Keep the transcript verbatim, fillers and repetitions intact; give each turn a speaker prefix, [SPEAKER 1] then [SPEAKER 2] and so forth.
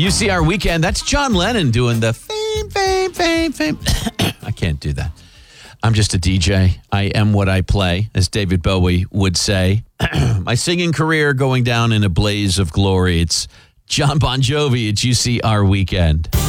[SPEAKER 1] U C R Weekend. That's John Lennon doing the fame, fame, fame, fame. I can't do that. I'm just a D J. I am what I play, as David Bowie would say. My singing career going down in a blaze of glory. It's John Bon Jovi at U C R Weekend.